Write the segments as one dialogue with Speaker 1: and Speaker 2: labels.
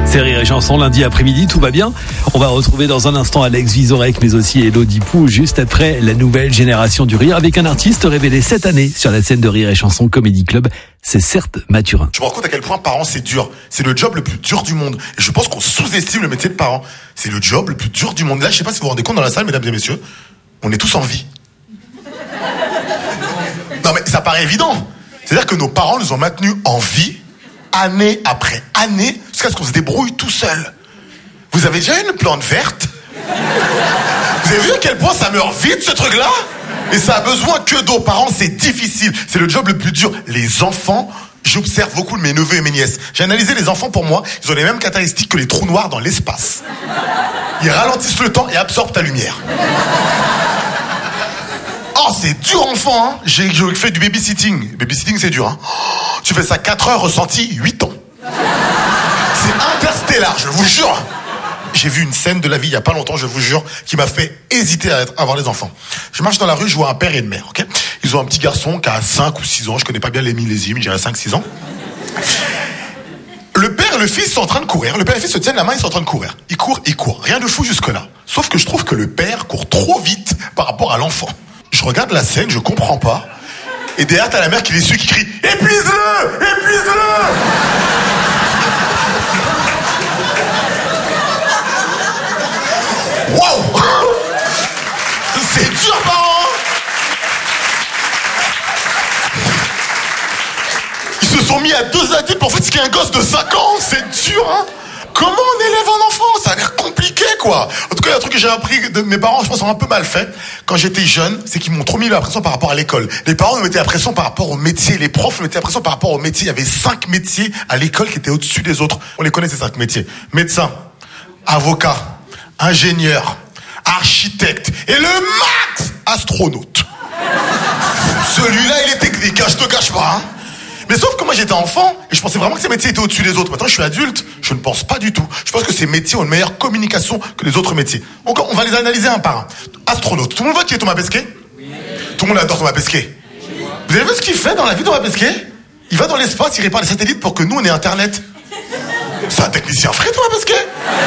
Speaker 1: C'est Rire et Chanson, lundi après-midi, tout va bien. On va retrouver dans un instant Alex Vizorek, mais aussi Elodie Pou, juste après la nouvelle génération du rire, avec un artiste révélé cette année sur la scène de Rire et Chanson Comedy Club. C'est certes Mathurin.
Speaker 2: Je me rends compte à quel point parents c'est dur. C'est le job le plus dur du monde. Et je pense qu'on sous-estime le métier de parent. C'est le job le plus dur du monde. Là, je sais pas si vous vous rendez compte dans la salle, mesdames et messieurs, on est tous en vie. Non mais ça paraît évident. C'est-à-dire que nos parents nous ont maintenus en vie, année après année, jusqu'à ce qu'on se débrouille tout seul. Vous avez déjà une plante verte? Vous avez vu à quel point ça meurt vite, ce truc-là? Et ça a besoin que d'eau. Parents, c'est difficile. C'est le job le plus dur. Les enfants, j'observe beaucoup de mes neveux et mes nièces. J'ai analysé les enfants pour moi. Ils ont les mêmes caractéristiques que les trous noirs dans l'espace. Ils ralentissent le temps et absorbent ta lumière. Oh, c'est dur, enfant, hein. J'ai fait du babysitting. Babysitting, c'est dur, hein. Oh, tu fais ça 4 heures, ressenti 8 ans. C'est interstellar, je vous jure. J'ai vu une scène de la vie il y a pas longtemps, je vous jure, qui m'a fait hésiter à avoir des enfants. Je marche dans la rue, je vois un père et une mère, ok? Ils ont un petit garçon qui a 5 ou 6 ans, je connais pas bien les millésimes, je dirais 5-6 ans. Le père et le fils sont en train de courir. Le père et le fils se tiennent la main, ils sont en train de courir. Ils courent. Rien de fou jusque-là. Sauf que je trouve que le père court trop vite par rapport à l'enfant. Je regarde la scène, je comprends pas. Et derrière, t'as la mère qui les suit, qui crie « Épuise-le! Épuise-le !» Waouh! C'est dur, parents! Ils se sont mis à 2 adultes pour faire ce qu'est un gosse de 5 ans. C'est dur, hein? Comment on élève un enfant? Ça a l'air compliqué, quoi. En tout cas, il y a un truc que j'ai appris de mes parents, je pense, ont un peu mal fait. Quand j'étais jeune, c'est qu'ils m'ont trop mis la pression par rapport à l'école. Les parents nous mettaient la pression par rapport au métier. Les profs nous mettaient la pression par rapport au métier. Il y avait 5 métiers à l'école qui étaient au-dessus des autres. On les connaît, ces 5 métiers. Médecin, avocat, ingénieur, architecte et le max, astronaute. Celui-là, il est technique, hein, je te cache pas, hein. Mais sauf que moi j'étais enfant et je pensais vraiment que ces métiers étaient au-dessus des autres. Maintenant je suis adulte, je ne pense pas du tout. Je pense que ces métiers ont une meilleure communication que les autres métiers. Donc on va les analyser un par un. Astronaute. Tout le monde voit qui est Thomas Pesquet? Oui. Tout le monde adore Thomas Pesquet. Vous avez vu ce qu'il fait dans la vie de Thomas Pesquet? Il va dans l'espace, il répare les satellites pour que nous on ait internet. C'est un technicien frais, Thomas Pesquet.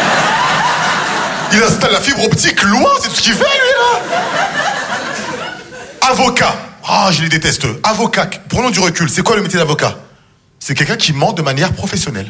Speaker 2: Il installe la fibre optique loin, c'est tout ce qu'il fait lui là. Avocat. Ah, je les déteste. Avocat, prenons du recul. C'est quoi le métier d'avocat? C'est quelqu'un qui ment de manière professionnelle.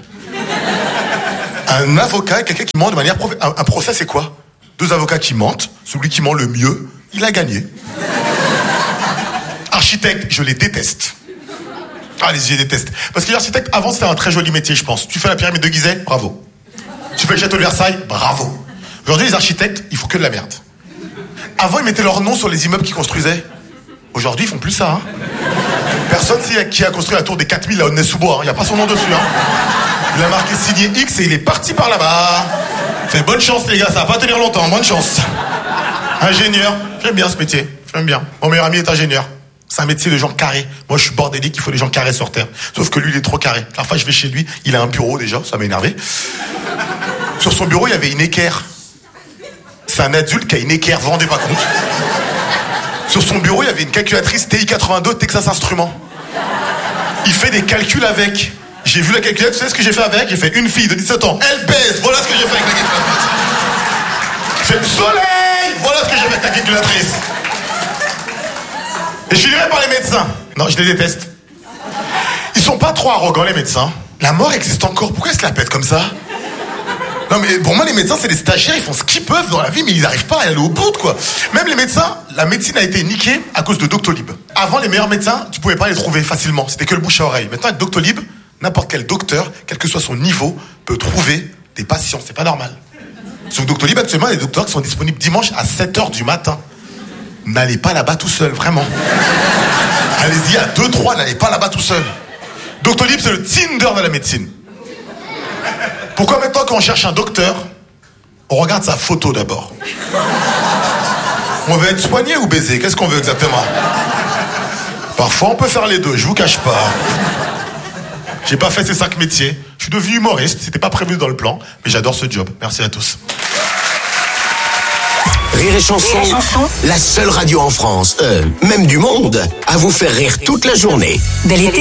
Speaker 2: Un avocat est quelqu'un qui ment de manière professionnelle. Un procès, c'est quoi? 2 avocats qui mentent. Celui qui ment le mieux, il a gagné. Architecte, je les déteste. Ah, je les déteste. Parce que l'architecte, avant, c'était un très joli métier, je pense. Tu fais la pyramide de Gizeh, bravo. Tu fais le château de Versailles, bravo. Aujourd'hui, les architectes, ils font que de la merde. Avant, ils mettaient leur nom sur les immeubles qu'ils construisaient. Aujourd'hui, ils font plus ça, hein. Personne qui a construit la tour des 4000 à Aulnay-sous-Bois, hein. Il n'y a pas son nom dessus, hein. Il a marqué signé X et il est parti par là-bas. Fait bonne chance, les gars, ça va pas tenir longtemps, bonne chance. Ingénieur, j'aime bien ce métier, j'aime bien. Mon meilleur ami est ingénieur. C'est un métier de gens carrés. Moi, je suis bordélique, il faut des gens carrés sur Terre. Sauf que lui, il est trop carré. La fois, je vais chez lui, il a un bureau déjà, ça m'a énervé. Sur son bureau, il y avait une équerre. C'est un adulte qui a une équerre, vous vous rendez pas compte? Sur son bureau, il y avait une calculatrice TI-82 Texas Instruments. Il fait des calculs avec. J'ai vu la calculatrice, tu sais ce que j'ai fait avec? J'ai fait une fille de 17 ans. Elle pèse, voilà ce que j'ai fait avec la calculatrice. J'ai fait le soleil, voilà ce que j'ai fait avec la calculatrice. Et je suis livré par les médecins. Non, je les déteste. Ils sont pas trop arrogants, les médecins. La mort existe encore, pourquoi ils se la pètent comme ça? Non mais pour moi les médecins c'est des stagiaires, ils font ce qu'ils peuvent dans la vie mais ils n'arrivent pas à aller au bout quoi. Même les médecins, la médecine a été niquée à cause de Doctolib. Avant les meilleurs médecins, tu pouvais pas les trouver facilement, c'était que le bouche à oreille. Maintenant avec Doctolib, n'importe quel docteur, quel que soit son niveau, peut trouver des patients, c'est pas normal. Sur Doctolib actuellement, il y a des docteurs qui sont disponibles dimanche à 7h du matin. N'allez pas là-bas tout seul, vraiment. Allez-y à 2-3, n'allez pas là-bas tout seul. Doctolib c'est le Tinder de la médecine. Pourquoi maintenant quand on cherche un docteur, on regarde sa photo d'abord? On veut être soigné ou baiser? Qu'est-ce qu'on veut exactement? Parfois on peut faire les deux, je vous cache pas. J'ai pas fait ces 5 métiers. Je suis devenu humoriste, c'était pas prévu dans le plan, mais j'adore ce job. Merci à tous.
Speaker 3: Rire et Chanson, la seule radio en France, même du monde, à vous faire rire toute la journée.
Speaker 4: Bel été.